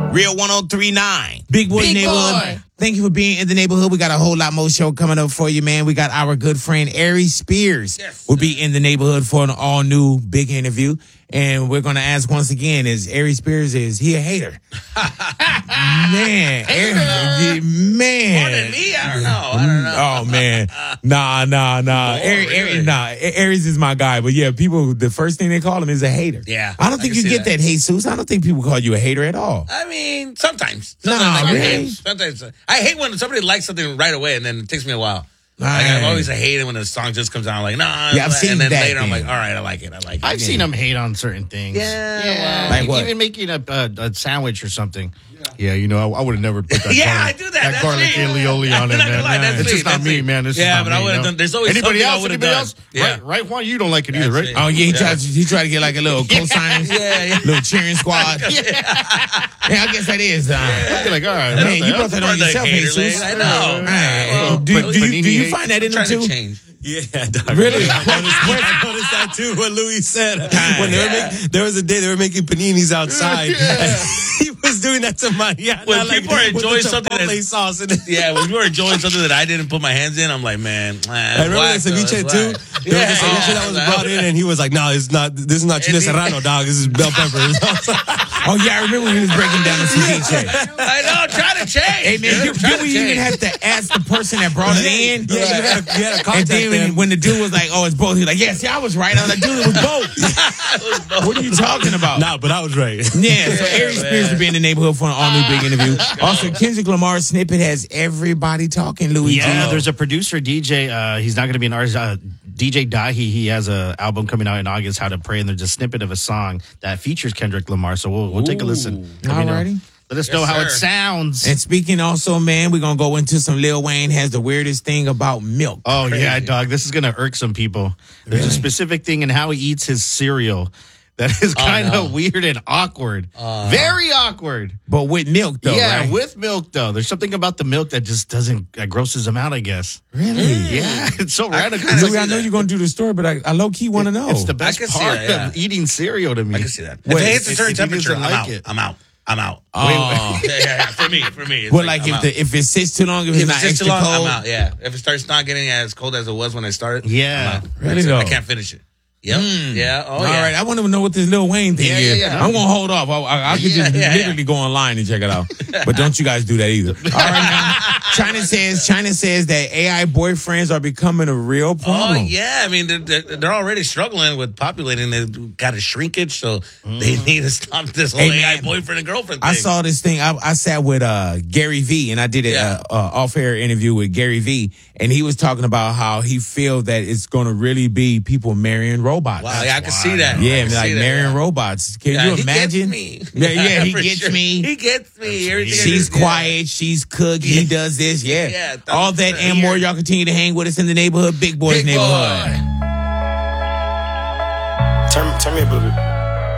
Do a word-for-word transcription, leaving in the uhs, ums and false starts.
Real one oh three point nine. Big Boy Big Neighborhood. Boy. Thank you for being in the neighborhood. We got a whole lot more show coming up for you, man. We got our good friend Ari Spears Yes, will be in the neighborhood for an all new big interview. And we're gonna ask once again: Is Ari Spears is he a hater? man, Ari, man. More than me? I don't know. I don't know. Oh man, nah, nah, nah. Oh, Ari, really? Ari, nah. Aries is my guy, but yeah, people. The first thing they call him is a hater. Yeah, I don't I think can you see get that. that. Jesus. I don't think people call you a hater at all. I mean, sometimes. Nah, Sometimes I get really? hate. Sometimes I hate when somebody likes something right away and then it takes me a while. Like, Right. I'm always a hater when the song just comes out. I'm like, nah. Yeah, I've seen and then that, later I'm man. like, all right, I like it. I like it. I've seen him hate on certain things. Yeah, well. Like what? Even making a, a, a sandwich or something. Yeah, you know, I, I would have never put that. Yeah, garlic, I do that. That That's garlic me. aioli on I'm it, not gonna man. lie, Nah, that's it's me, just not that's me, me. man. It's Yeah, just but not I me, would've you know? done- there's always anybody something I else. would've Anybody done. else? Yeah. Right, right, Juan, you don't like it either, That's right? it. Oh yeah, he Yeah. tried. He tried to get like a little cosign, Yeah, yeah. little cheering squad. Yeah, I guess that is. Uh, I'd be like, all right, Man, what you the brought hell? that on The yourself, hater Jesus. lane. I know. Right. Well, do, but- do but you, do he you hate- find that in I'm them trying too? to change. Yeah, dog. Really? I noticed, I noticed that too. What Louis said when they were Yeah. making, there was a day they were making paninis outside. Yeah. He was doing that to my yeah. When like, people are with the enjoying something Chipotle that's- sauce. And Yeah, when you were enjoying something that I didn't put my hands in, I'm like, man. I remember the ceviche too. There was a ceviche that was brought in, and he was like, "No, it's not. This is not chile And he- serrano, dog. This is bell peppers." Oh yeah, I remember when he was breaking down the ceviche. I know, try to change. Hey man, you, Try you to would even change. have to ask the person that brought it in. Yeah, you had a, you had a And contact then when, them. when the dude was like, "Oh, it's both," he was like, "Yes, yeah, I was right." I was like, "Dude, it was both." What are you talking about? Nah, but I was right. Yeah, so Ari Spears will be in the neighborhood for an all new big interview. Also, Kendrick Lamar's snippet has everybody talking. Louis Yeah, G. there's a producer, D J. Uh, he's not going to be an artist. Uh, D J Dahi, he has an album coming out in August, How to Pray, and there's a snippet of a song that features Kendrick Lamar. So we'll, we'll take a listen. Let me know. Alrighty. Let us Yes, know how it sir. sounds. And speaking also, man, we're gonna go into some Lil Wayne has the weirdest thing about milk. Oh, yeah, dog. This is going to irk some people. There's a Really? specific thing in how he eats his cereal that is kind of no. weird and awkward. Very awkward. But with milk though, yeah, right? with milk, though. There's something about the milk that just doesn't, that grosses him out, I guess. Really? Yeah, it's so random. kinda It's, Louis, like- I know you're gonna do the story, but I, I low key want to know. it's the best I can see part that, yeah. of eating cereal to me. I can see that. If Wait, it hits a if- certain if he temperature, doesn't I'm like out. it. I'm out. I'm out. Oh. Yeah, yeah, yeah. For me, for me. It's Well, like, I'm if out. the if it sits too long, if, If it's it's not just extra too long, cold, I'm out. Yeah. If it starts not getting as cold as it was when I started, Yeah. I'm out. Really That's it. though? I can't finish it. Yep. Yeah. Oh, All yeah. right, I want to know what this Lil Wayne thing Yeah, is. yeah, yeah. I'm gonna hold off. I, I, I could Yeah, just yeah, literally yeah. go online and check it out. But don't you guys do that either. All right, now, China says China says that A I boyfriends are becoming a real Oh problem. yeah, I mean they're, they're they're already struggling with populating. They've got a shrinkage, so they need to stop this whole Hey, A I man, boyfriend and girlfriend thing. I saw this thing. I, I sat with uh, Gary Vee, and I did an Yeah. uh, uh, off-air interview with Gary Vee, and he was talking about how he feels that it's going to really be people marrying robots. Wow, yeah, I can see that. I Yeah, can like see that, marrying yeah. robots. Can Yeah, you he imagine? Gets me. Yeah, yeah, he For gets sure. me. He gets me. Everything I She's do, yeah. quiet. She's cooked. He does this. Yeah. Yeah, that's All that weird. and more. Y'all continue to hang with us in the neighborhood. Big Boys Big Neighborhood. boy. Turn, turn me up a little bit.